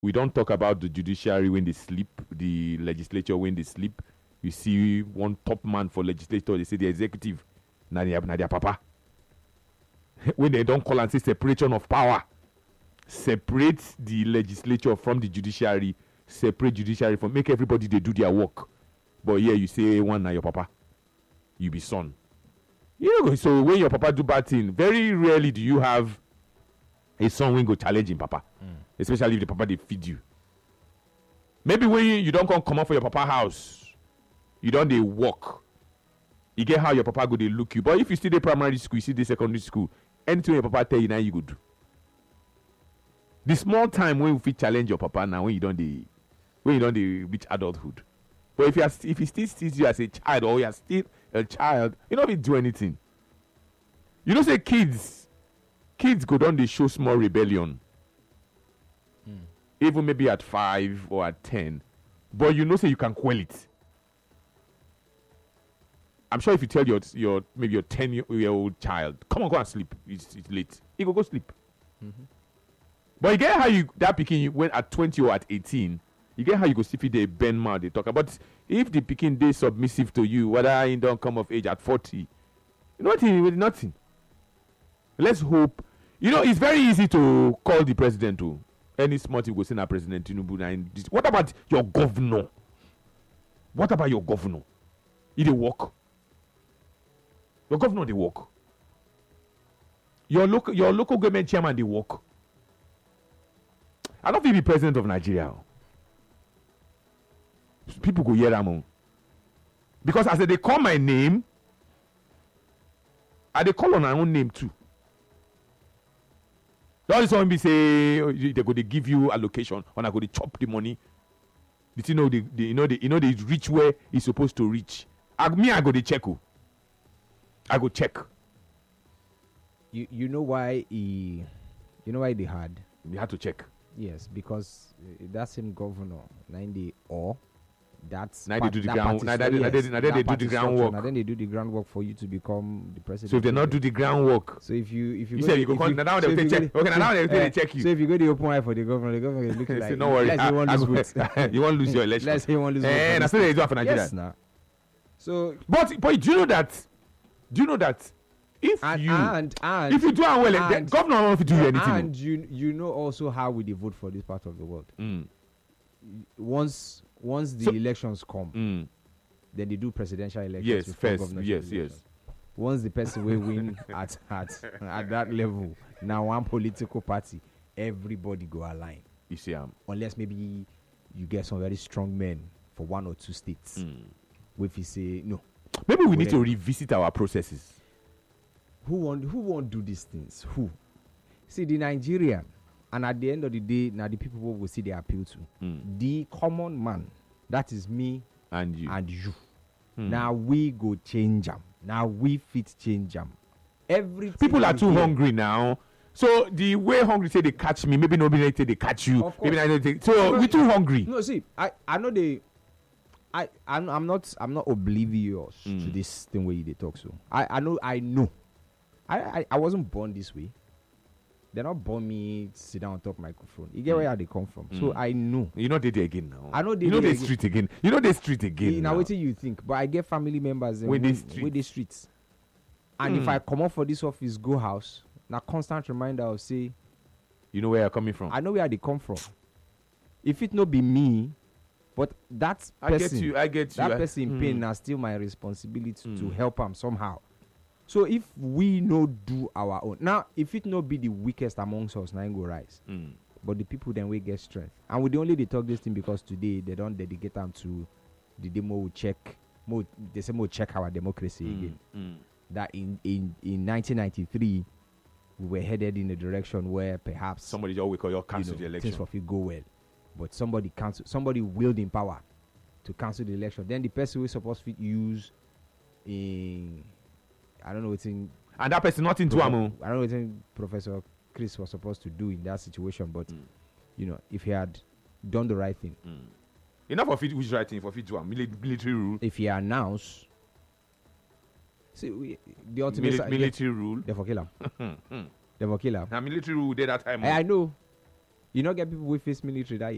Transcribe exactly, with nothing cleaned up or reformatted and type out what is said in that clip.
We don't talk about the judiciary when they sleep, the legislature when they sleep. You see one top man for legislature, they say the executive, na their, na their papa. When they don't call and say separation of power, separate the legislature from the judiciary, separate judiciary from, make everybody they do their work. But yeah, you say one na your papa, you be son. You know, so when your papa do bad thing, very rarely do you have a son when go challenge him papa, mm. especially if the papa they feed you. Maybe when you, you don't come come out for your papa house, you don't they walk. You get how your papa go they look you. But if you still the primary school, you see the secondary school, anything your papa tell you now you go do. The small time when you fit challenge your papa now when you don't they when you don't they reach adulthood. But if you are, if he still sees you as a child or you are still a child, you don't even do anything. You know say kids, kids go down they show small rebellion. Mm. Even maybe at five or at ten. But you know say you can quell it. I'm sure if you tell your your maybe your ten year old child, come on, go and sleep. It's, it's late. He go go sleep. Mm-hmm. But you get how you that picking when at twenty or at eighteen, you get how you go see if they bend mouth they talk about. If the picking they submissive to you, whether he don't come of age at forty, nothing with nothing. Let's hope. You know, it's very easy to call the president to any smart you go send a president Tinubu. What about your governor? What about your governor? He dey work. Your governor they work. Your local your local government chairman they work. I don't think be president of Nigeria. People go hear them. Because as they call my name, I they call on my own name too. Don't someone be say they go they give you allocation and I go they chop the money. But you know the, the you know the you know they reach where it's supposed to reach. I, me I go they check. I go check. You you know why he you know why they had? They had to check. Yes, because uh, that same governor, ninety or that's now they do the ground. Now they do the groundwork. And then they do the groundwork for you to become the president. So if they not do the groundwork, so if you if you, you say you go come now they will check. Okay, now they will check you. So if you go the open eye for the governor, the governor is looking like. No worry, let's say you won't lose votes. You won't lose your election. Let's say you won't lose votes. Eh, that's what they do for Nigeria. Yes, now. So, but but do you know that? Do you know that? If and, you and, and if you do well, and, the governor won't do anything. And you you know also how we they vote for this part of the world. Mm. Once once the so, elections come, mm. then they do presidential elections. Yes, first. Yes, yes. Once the person will win at at at that level, now one political party, everybody go align. You see, um, unless maybe you get some very strong men for one or two states. Mm. If you say no, maybe we need to revisit our processes. Who won't who won't do these things? Who? See the Nigerian, and at the end of the day, now the people who will see they appeal to mm. the common man. That is me and you and you. Mm. Now we go change them. Now we fit change them. Everything people are too here. hungry now. So the way hungry say they catch me, maybe nobody say they catch you. Maybe I don't think. So we're too hungry. No, see, I I know they. I I'm, I'm not I'm not oblivious mm. to this thing where they talk so. I I know I know. I, I, I wasn't born this way. They're not born me sit down on top microphone. You get mm. where they come from. Mm. So I know. You know they there again now. I know they You know they again. street again. You know they street again. Now what do you think? But I get family members with the streets. With the streets. And mm. if I come up for this office, go house, now constant reminder of say, you know where you're coming from. I know where they come from. If it not be me, but that person, I get you. I get you. That I, person in mm. pain now still my responsibility mm. to help him somehow. So if we no do our own now, if it not be the weakest amongst us, now go rise. Mm. But the people then we get strength, and we the only they talk this thing because today they don't dedicate them to the demo will check. More they say more check our democracy mm. again. Mm. That in in in nineteen ninety-three we were headed in a direction where perhaps somebody just wake up your cancel you know, the election. Things for you go well, but somebody cancel somebody wielding power to cancel the election. Then the person who is supposed to use in I don't know what's in and that person not into Prof- ammo. I don't know what Professor Chris was supposed to do in that situation, but mm. you know, if he had done the right thing, mm. enough of it, which right thing for fit to military rule. If he announced, see we, the ultimate Mili- military yeah, rule, they for kill him. They for kill him. Now military rule did that time. I, I know, you not get people with face military that year.